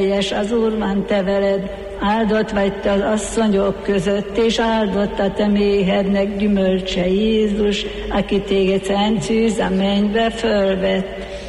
Az Úr van te veled, áldott vagy te az asszonyok között, és áldott a te méhednek gyümölcse Jézus, aki téged szent szűz a mennybe fölvett.